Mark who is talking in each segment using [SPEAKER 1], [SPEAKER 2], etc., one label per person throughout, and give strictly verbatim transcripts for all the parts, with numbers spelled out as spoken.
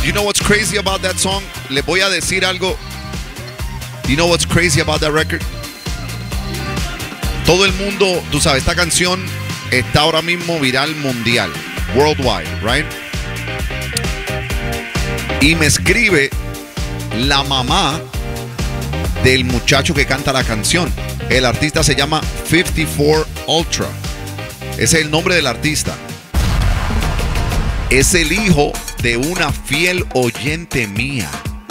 [SPEAKER 1] You know what's crazy about that song? Les voy a decir algo. You know what's crazy about that record? Todo el mundo, tú sabes, esta canción está ahora mismo viral mundial, worldwide, right? Y me escribe la mamá del muchacho que canta la canción. El artista se llama cincuenta y cuatro Ultra. Ese es el nombre del artista. Es el hijo de una fiel oyente mía.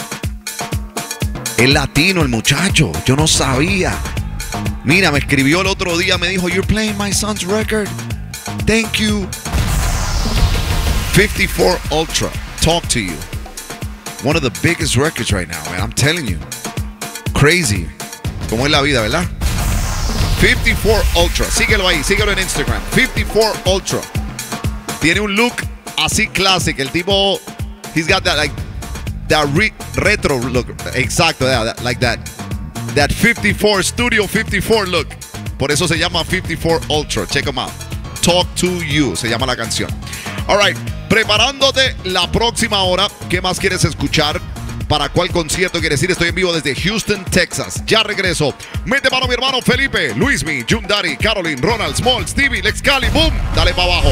[SPEAKER 1] Es latino el muchacho. Yo no sabía. Mira, me escribió el otro día. Me dijo, you're playing my son's record. Thank you. cincuenta y cuatro Ultra. Talk to you. One of the biggest records right now, man. I'm telling you. Crazy. Como es la vida, ¿verdad? cincuenta y cuatro Ultra. Síguelo ahí. Síguelo en Instagram. cincuenta y cuatro Ultra. Tiene un look así clásico. El tipo, he's got that like that re retro look. Exacto, yeah, that, like that. That cincuenta y cuatro Studio cincuenta y cuatro look. Por eso se llama cincuenta y cuatro Ultra. Check them out. Talk to You se llama la canción. All right. Preparándote la próxima hora. ¿Qué más quieres escuchar? ¿Para cuál concierto quieres ir? Estoy en vivo desde Houston, Texas. Ya regreso. Mete mano mi hermano Felipe, Luismi, Jundari, Caroline, Ronald, Small, Stevie, Lex Cali. Boom. Dale para abajo.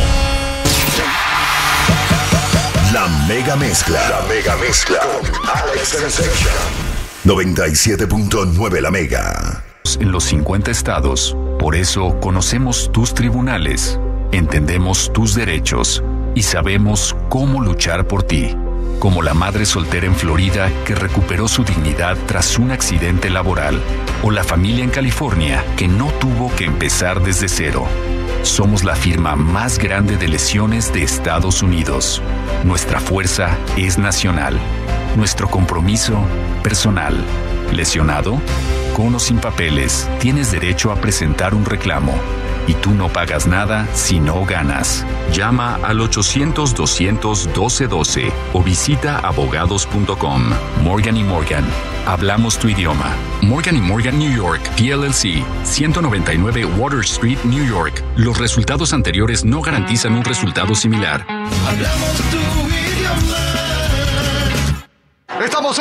[SPEAKER 2] La mega mezcla. La mega mezcla. Con Alex Sensation. noventa y siete punto nueve La Mega.
[SPEAKER 3] En los cincuenta estados. Por eso conocemos tus tribunales, entendemos tus derechos y sabemos cómo luchar por ti. Como la madre soltera en Florida que recuperó su dignidad tras un accidente laboral. O la familia en California que no tuvo que empezar desde cero. Somos la firma más grande de lesiones de Estados Unidos. Nuestra fuerza es nacional. Nuestro compromiso, personal. ¿Lesionado? Con o sin papeles, tienes derecho a presentar un reclamo. Y tú no pagas nada si no ganas. Llama al ochocientos, doscientos, doce doce o visita abogados punto com. Morgan y Morgan. Hablamos tu idioma. Morgan y Morgan New York, P L L C, ciento noventa y nueve Water Street, New York. Los resultados anteriores no garantizan un resultado similar.
[SPEAKER 4] Hablamos tu idioma.
[SPEAKER 5] Estamos